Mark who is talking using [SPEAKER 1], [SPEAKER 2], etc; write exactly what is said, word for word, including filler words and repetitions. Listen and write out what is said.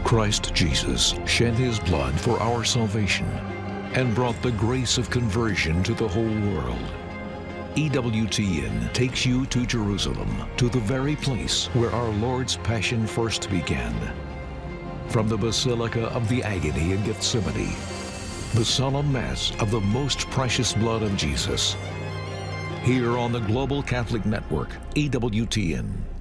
[SPEAKER 1] Christ Jesus shed his blood for our salvation and brought the grace of conversion to the whole world. E W T N takes you to Jerusalem, to the very place where our Lord's passion first began. From the Basilica of the Agony in Gethsemane, the solemn Mass of the most precious blood of Jesus. Here on the Global Catholic Network, E W T N.